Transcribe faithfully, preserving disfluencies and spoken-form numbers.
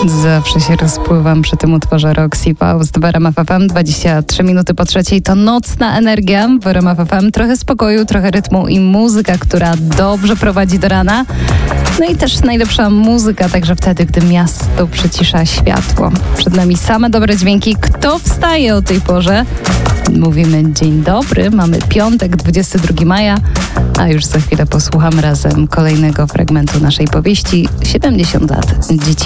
Zawsze się rozpływam przy tym utworze Roxy Faust w R M F F M. dwadzieścia trzy minuty po trzeciej to nocna energia w R M F F M. Trochę spokoju, trochę rytmu i muzyka, która dobrze prowadzi do rana. No i też najlepsza muzyka, także wtedy, gdy miasto przycisza światło. Przed nami same dobre dźwięki. Kto wstaje o tej porze? Mówimy dzień dobry, mamy piątek, dwudziestego drugiego maja, a już za chwilę posłuchamy razem kolejnego fragmentu naszej powieści siedemdziesiąt lat dzieci.